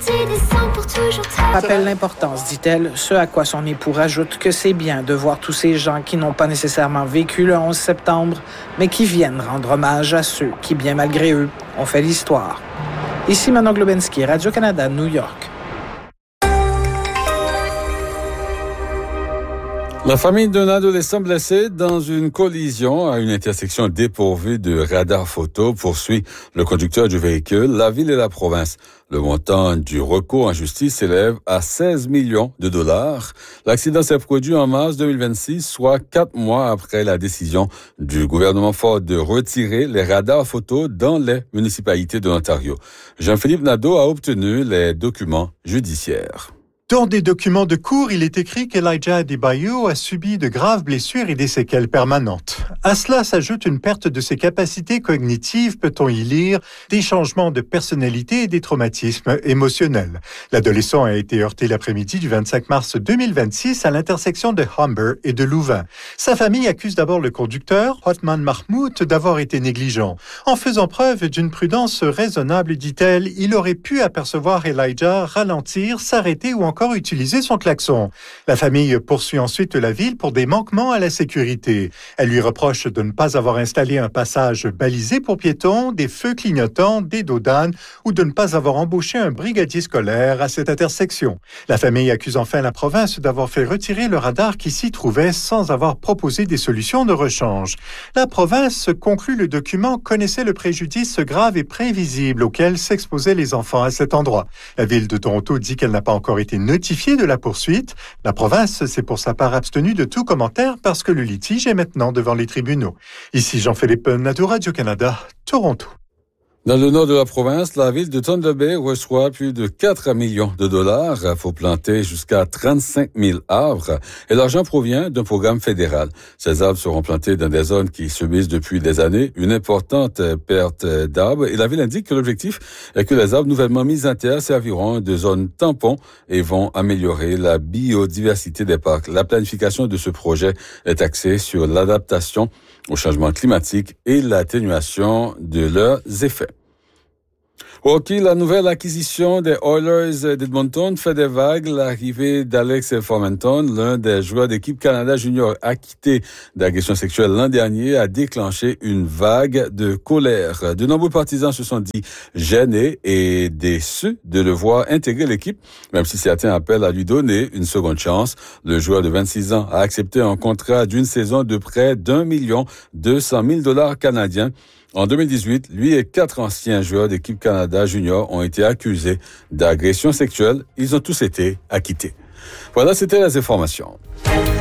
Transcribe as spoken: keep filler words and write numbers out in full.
Rappelle l'importance, dit-elle, ce à quoi son époux rajoute que c'est bien de voir tous ces gens qui n'ont pas nécessairement vécu le onze septembre, mais qui viennent rendre hommage à ceux qui, bien malgré eux, ont fait l'histoire. Ici Manon Globensky, Radio-Canada, New York. La famille d'un adolescent blessé dans une collision à une intersection dépourvue de radar photo poursuit le conducteur du véhicule, la ville et la province. Le montant du recours en justice s'élève à seize millions de dollars. L'accident s'est produit en mars deux mille vingt-six, soit quatre mois après la décision du gouvernement Ford de retirer les radars photo dans les municipalités de l'Ontario. Jean-Philippe Nadeau a obtenu les documents judiciaires. Dans des documents de cour, il est écrit qu'Elijah Adebayo a subi de graves blessures et des séquelles permanentes. À cela s'ajoute une perte de ses capacités cognitives, peut-on y lire, des changements de personnalité et des traumatismes émotionnels. L'adolescent a été heurté l'après-midi du vingt-cinq mars deux mille vingt-six à l'intersection de Humber et de Louvain. Sa famille accuse d'abord le conducteur, Othman Mahmoud, d'avoir été négligent. En faisant preuve d'une prudence raisonnable, dit-elle, il aurait pu apercevoir Elijah ralentir, s'arrêter ou encore utiliser son klaxon. La famille poursuit ensuite la ville pour des manquements à la sécurité. Elle lui reproche de ne pas avoir installé un passage balisé pour piétons, des feux clignotants, des dos d'âne ou de ne pas avoir embauché un brigadier scolaire à cette intersection. La famille accuse enfin la province d'avoir fait retirer le radar qui s'y trouvait sans avoir proposé des solutions de rechange. La province, conclut le document, connaissait le préjudice grave et prévisible auquel s'exposaient les enfants à cet endroit. La ville de Toronto dit qu'elle n'a pas encore été notifiée de la poursuite. La province s'est pour sa part abstenue de tout commentaire parce que le litige est maintenant devant les tribunaux. Ici Jean-Philippe Nadeau, Radio-Canada, Toronto. Dans le nord de la province, la ville de Thunder Bay reçoit plus de quatre millions de dollars pour planter jusqu'à trente-cinq mille arbres et l'argent provient d'un programme fédéral. Ces arbres seront plantés dans des zones qui subissent depuis des années une importante perte d'arbres et la ville indique que l'objectif est que les arbres nouvellement mis en terre serviront de zones tampons et vont améliorer la biodiversité des parcs. La planification de ce projet est axée sur l'adaptation au changement climatique et l'atténuation de leurs effets. Au hockey, la nouvelle acquisition des Oilers d'Edmonton fait des vagues. L'arrivée d'Alex Formenton, l'un des joueurs d'équipe Canada Junior acquitté d'agression sexuelle l'an dernier, a déclenché une vague de colère. De nombreux partisans se sont dit gênés et déçus de le voir intégrer l'équipe, même si certains appellent à lui donner une seconde chance. Le joueur de vingt-six ans a accepté un contrat d'une saison de près d'un million deux cent mille dollars canadiens. En deux mille dix-huit, lui et quatre anciens joueurs d'équipe Canada Junior ont été accusés d'agression sexuelle. Ils ont tous été acquittés. Voilà, c'était les informations.